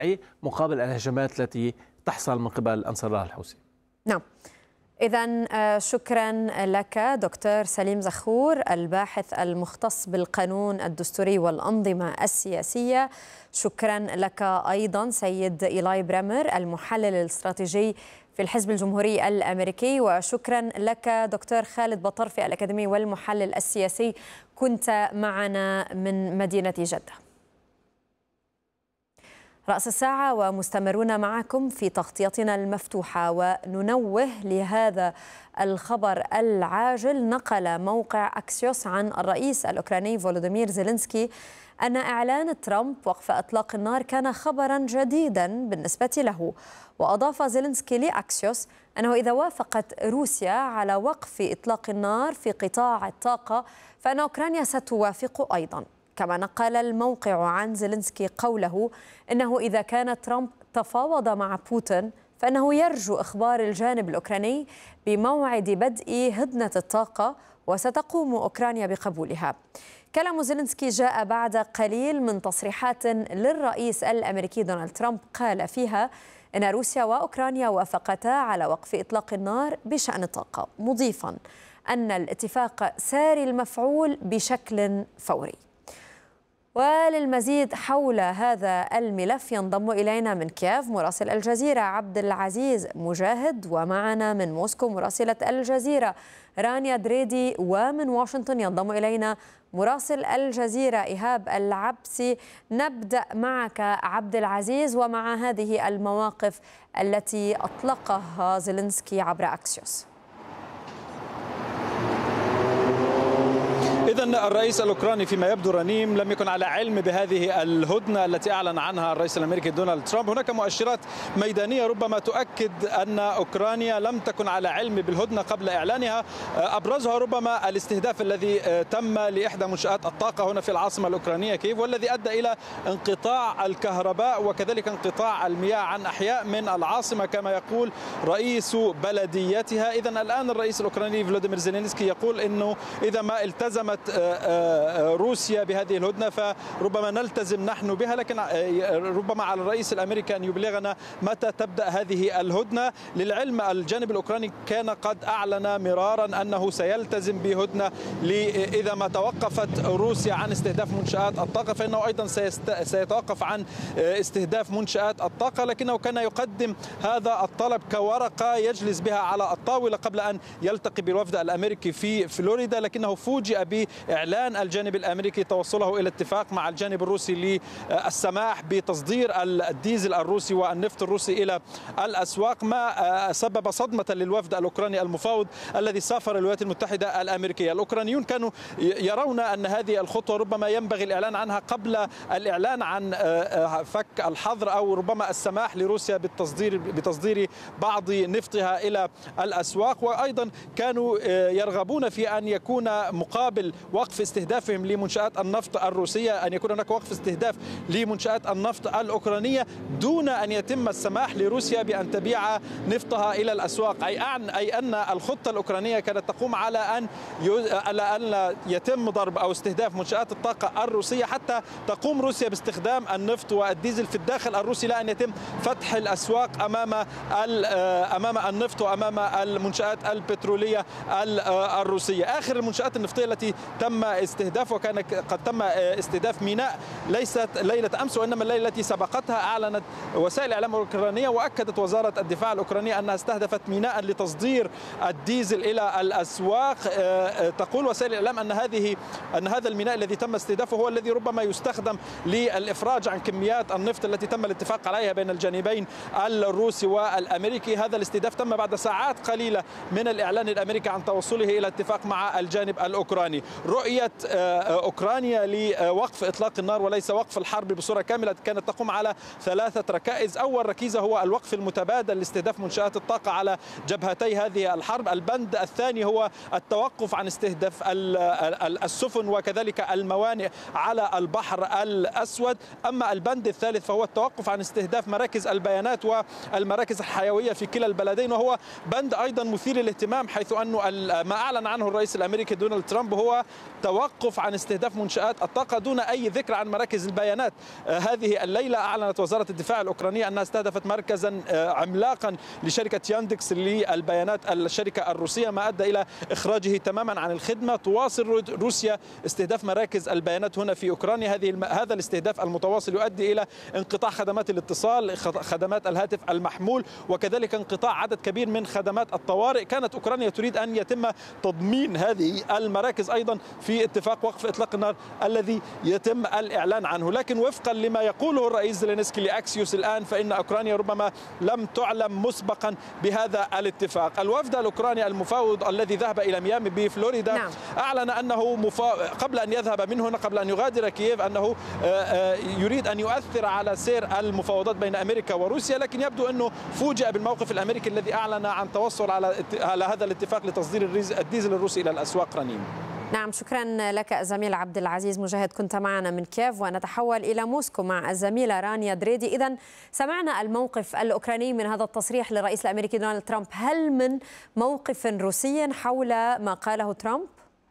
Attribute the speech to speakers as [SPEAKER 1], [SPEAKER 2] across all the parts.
[SPEAKER 1] مقابل الهجمات التي تحصل من قبل أنصار الله الحوثي.
[SPEAKER 2] نعم، إذن شكرا لك دكتور سليم زخور، الباحث المختص بالقانون الدستوري والأنظمة السياسية. شكرا لك أيضا سيد إيلاي بريمر، المحلل الاستراتيجي في الحزب الجمهوري الأمريكي. وشكرا لك دكتور خالد بطرفي، الأكاديمي والمحلل السياسي، كنت معنا من مدينة جدة. رأس الساعة ومستمرون معكم في تغطيتنا المفتوحة، وننوه لهذا الخبر العاجل. نقل موقع أكسيوس عن الرئيس الأوكراني فولوديمير زيلينسكي أن إعلان ترامب وقف إطلاق النار كان خبرا جديدا بالنسبة له. وأضاف زيلينسكي لأكسيوس أنه إذا وافقت روسيا على وقف إطلاق النار في قطاع الطاقة فإن أوكرانيا ستوافق أيضا. كما نقل الموقع عن زيلينسكي قوله إنه إذا كان ترامب تفاوض مع بوتين فإنه يرجو إخبار الجانب الأوكراني بموعد بدء هدنة الطاقة، وستقوم أوكرانيا بقبولها. كلام زيلينسكي جاء بعد قليل من تصريحات للرئيس الأمريكي دونالد ترامب قال فيها إن روسيا وأوكرانيا وافقتا على وقف إطلاق النار بشأن الطاقة، مضيفا أن الاتفاق ساري المفعول بشكل فوري. وللمزيد حول هذا الملف ينضم إلينا من كييف مراسل الجزيرة عبد العزيز مجاهد، ومعنا من موسكو مراسلة الجزيرة رانيا دريدي، ومن واشنطن ينضم إلينا مراسل الجزيرة إيهاب العبسي. نبدأ معك عبد العزيز ومع هذه المواقف التي أطلقها زيلينسكي عبر أكسيوس.
[SPEAKER 3] إذن الرئيس الأوكراني فيما يبدو رنيم لم يكن على علم بهذه الهدنة التي أعلن عنها الرئيس الأمريكي دونالد ترامب. هناك مؤشرات ميدانية ربما تؤكد أن أوكرانيا لم تكن على علم بالهدنة قبل إعلانها، أبرزها ربما الاستهداف الذي تم لإحدى منشآت الطاقة هنا في العاصمة الأوكرانية كييف، والذي أدى إلى انقطاع الكهرباء وكذلك انقطاع المياه عن أحياء من العاصمة كما يقول رئيس بلديتها. إذن الآن الرئيس الأوكراني فلوديمير زيلينسكي يقول أنه إذا ما التزمت روسيا بهذه الهدنة فربما نلتزم نحن بها، لكن ربما على الرئيس الأمريكي أن يبلغنا متى تبدأ هذه الهدنة. للعلم الجانب الأوكراني كان قد أعلن مرارا أنه سيلتزم بهدنة إذا ما توقفت روسيا عن استهداف منشآت الطاقة، فإنه أيضا سيتوقف عن استهداف منشآت الطاقة، لكنه كان يقدم هذا الطلب كورقة يجلس بها على الطاولة قبل أن يلتقي بالوفد الأمريكي في فلوريدا، لكنه فوجئ بإعلان الجانب الأمريكي توصله إلى اتفاق مع الجانب الروسي للسماح بتصدير الديزل الروسي والنفط الروسي إلى الأسواق، ما سبب صدمة للوفد الأوكراني المفاوض الذي سافر الولايات المتحدة الأمريكية. الأوكرانيون كانوا يرون أن هذه الخطوة ربما ينبغي الإعلان عنها قبل الإعلان عن فك الحظر أو ربما السماح لروسيا بتصدير بعض نفطها إلى الأسواق، وأيضا كانوا يرغبون في أن يكون مقابل وقف استهدافهم لمنشآت النفط الروسية أن يكون هناك وقف استهداف لمنشآت النفط الأوكرانية دون أن يتم السماح لروسيا بأن تبيع نفطها إلى الأسواق، أي أن الخطة الأوكرانية كانت تقوم على أن لا يتم ضرب أو استهداف منشآت الطاقة الروسية حتى تقوم روسيا باستخدام النفط والديزل في الداخل الروسي، لا أن يتم فتح الأسواق أمام النفط وأمام المنشآت البترولية الروسية. آخر المنشآت النفطية التي تم استهدافها وكان قد تم استهداف ميناء ليست ليلة أمس وإنما الليلة التي سبقتها. أعلنت وسائل الإعلام الأوكرانية وأكدت وزارة الدفاع الأوكرانية أنها استهدفت ميناء لتصدير الديزل إلى الأسواق. تقول وسائل الإعلام أن هذا الميناء الذي تم استهدافه هو الذي ربما يستخدم للإفراج عن كميات النفط التي تم الاتفاق عليها بين الجانبين الروسي والأمريكي. هذا الاستهداف تم بعد ساعات قليلة من الإعلان الأمريكي عن توصله إلى اتفاق مع الجانب الأوكراني. رؤية أوكرانيا لوقف إطلاق النار وليس وقف الحرب بصورة كاملة كانت تقوم على 3 ركائز. أول ركيزة هو الوقف المتبادل لاستهداف منشآت الطاقة على جبهتي هذه الحرب. البند الثاني هو التوقف عن استهداف السفن وكذلك الموانئ على البحر الأسود. أما البند الثالث فهو التوقف عن استهداف مراكز البيانات والمراكز الحيوية في كلا البلدين، وهو بند أيضا مثير للاهتمام حيث أنه ما أعلن عنه الرئيس الأمريكي دونالد ترامب هو توقف عن استهداف منشآت الطاقة دون أي ذكر عن مراكز البيانات. هذه الليلة أعلنت وزارة الدفاع الأوكرانية أنها استهدفت مركزا عملاقا لشركة ياندكس للبيانات الشركة الروسية، ما أدى إلى إخراجه تماما عن الخدمة. تواصل روسيا استهداف مراكز البيانات هنا في أوكرانيا. هذا الاستهداف المتواصل يؤدي إلى انقطاع خدمات الاتصال، خدمات الهاتف المحمول، وكذلك انقطاع عدد كبير من خدمات الطوارئ. كانت أوكرانيا تريد أن يتم تضمين هذه المراكز أيضا في اتفاق وقف إطلاق النار الذي يتم الإعلان عنه، لكن وفقا لما يقوله الرئيس زيلينسكي لأكسيوس الآن فإن أوكرانيا ربما لم تعلم مسبقا بهذا الاتفاق. الوفد الأوكراني المفاوض الذي ذهب إلى ميامي بفلوريدا أعلن أنه قبل أن يذهب من هنا، قبل أن يغادر كييف، أنه يريد أن يؤثر على سير المفاوضات بين أمريكا وروسيا، لكن يبدو أنه فوجئ بالموقف الأمريكي الذي أعلن عن توصل على هذا الاتفاق لتصدير الديزل الروسي إلى الأسواق. رنيم.
[SPEAKER 2] نعم، شكرا لك زميل عبد العزيز مجاهد، كنت معنا من كييف. ونتحول إلى موسكو مع الزميلة رانيا دريدي. إذن سمعنا الموقف الأوكراني من هذا التصريح للرئيس الأمريكي دونالد ترامب، هل من موقف روسي حول ما قاله ترامب؟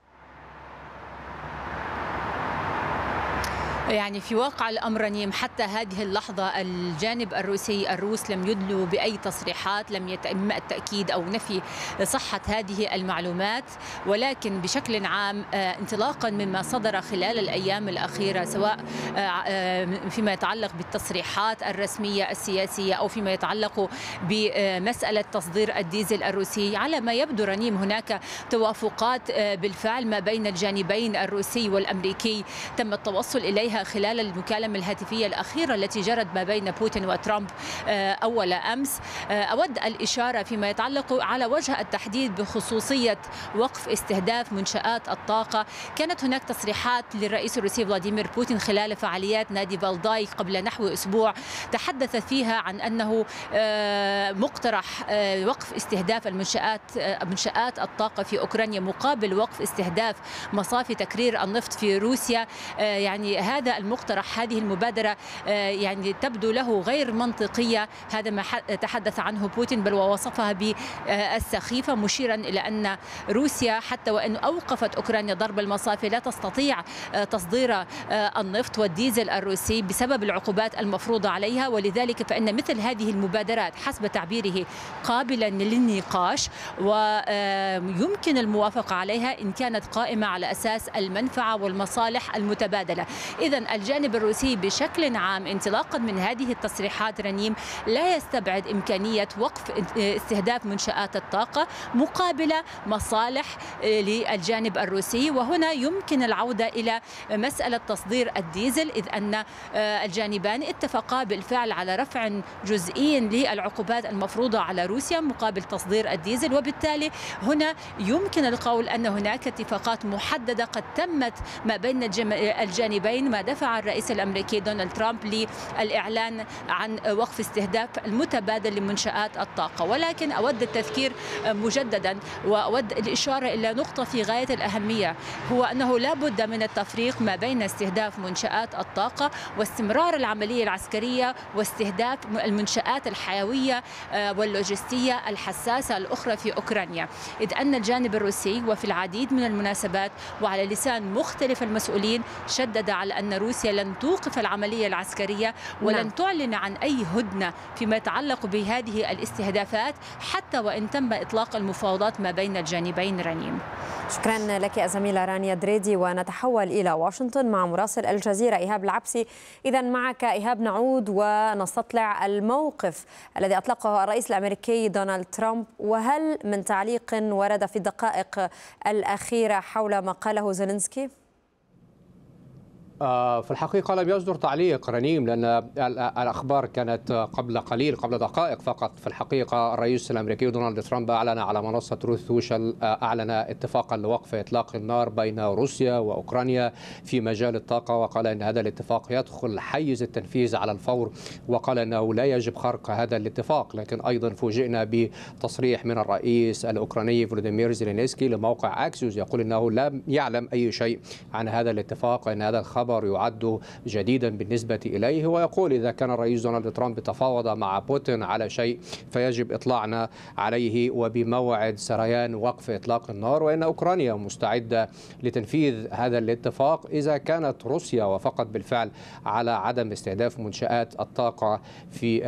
[SPEAKER 4] يعني في واقع الأمر رنيم حتى هذه اللحظة الجانب الروس لم يدلوا بأي تصريحات، لم يتم التأكيد أو نفي صحة هذه المعلومات، ولكن بشكل عام انطلاقا مما صدر خلال الأيام الأخيرة سواء فيما يتعلق بالتصريحات الرسمية السياسية أو فيما يتعلق بمسألة تصدير الديزل الروسي، على ما يبدو رنيم هناك توافقات بالفعل ما بين الجانبين الروسي والأمريكي تم التوصل إليها خلال المكالمة الهاتفية الأخيرة التي جرت ما بين بوتين وترامب أول أمس. أود الإشارة فيما يتعلق على وجه التحديد بخصوصية وقف استهداف منشآت الطاقة. كانت هناك تصريحات للرئيس الروسي فلاديمير بوتين خلال فعاليات نادي فالداي قبل نحو أسبوع تحدث فيها عن أنه مقترح وقف استهداف منشآت الطاقة في أوكرانيا مقابل وقف استهداف مصافي تكرير النفط في روسيا. يعني هذا المقترح، هذه المبادرة يعني تبدو له غير منطقية، هذا ما تحدث عنه بوتين، بل ووصفها بالسخيفة، مشيرا إلى أن روسيا حتى وأن أوقفت أوكرانيا ضرب المصافي لا تستطيع تصدير النفط والديزل الروسي بسبب العقوبات المفروضة عليها، ولذلك فإن مثل هذه المبادرات حسب تعبيره قابلة للنقاش ويمكن الموافقة عليها إن كانت قائمة على أساس المنفعة والمصالح المتبادلة. إذن الجانب الروسي بشكل عام انطلاقا من هذه التصريحات رنيم لا يستبعد إمكانية وقف استهداف منشآت الطاقة مقابل مصالح للجانب الروسي، وهنا يمكن العودة إلى مسألة تصدير الديزل، إذ أن الجانبان اتفقا بالفعل على رفع جزئي للعقوبات المفروضة على روسيا مقابل تصدير الديزل، وبالتالي هنا يمكن القول أن هناك اتفاقات محددة قد تمت ما بين الجانبين، ما دفع الرئيس الأمريكي دونالد ترامب للإعلان عن وقف استهداف المتبادل لمنشآت الطاقة. ولكن أود التذكير مجددا وأود الإشارة إلى نقطة في غاية الأهمية، هو أنه لا بد من التفريق ما بين استهداف منشآت الطاقة واستمرار العملية العسكرية واستهداف المنشآت الحيوية واللوجستية الحساسة الأخرى في أوكرانيا، إذ أن الجانب الروسي وفي العديد من المناسبات وعلى لسان مختلف المسؤولين شدد على أن روسيا لن توقف العملية العسكرية ولن تعلن عن أي هدنة فيما يتعلق بهذه الاستهدافات حتى وإن تم إطلاق المفاوضات ما بين الجانبين. رنيم،
[SPEAKER 2] شكرا لك الزميلة رانيا دريدي. ونتحول إلى واشنطن مع مراسل الجزيرة إيهاب العبسي. إذا معك إيهاب نعود ونستطلع الموقف الذي أطلقه الرئيس الأمريكي دونالد ترامب، وهل من تعليق ورد في الدقائق الأخيرة حول ما قاله زيلينسكي؟
[SPEAKER 5] في الحقيقة لم يصدر تعليق رنيم، لأن الأخبار كانت قبل دقائق فقط. في الحقيقة الرئيس الأمريكي دونالد ترامب أعلن على منصة تروث سوشيال أعلن اتفاقا لوقف إطلاق النار بين روسيا وأوكرانيا في مجال الطاقة، وقال أن هذا الاتفاق يدخل حيز التنفيذ على الفور، وقال أنه لا يجب خرق هذا الاتفاق. لكن أيضا فوجئنا بتصريح من الرئيس الأوكراني فلاديمير زيلينسكي لموقع أكسيوس يقول أنه لا يعلم أي شيء عن هذا الاتفاق، وأن هذا الخبر خبر يعد جديدا بالنسبة إليه، ويقول إذا كان الرئيس دونالد ترامب تفاوض مع بوتين على شيء فيجب إطلاعنا عليه وبموعد سريان وقف إطلاق النار، وإن أوكرانيا مستعدة لتنفيذ هذا الاتفاق إذا كانت روسيا وافقت بالفعل على عدم استهداف منشآت الطاقة في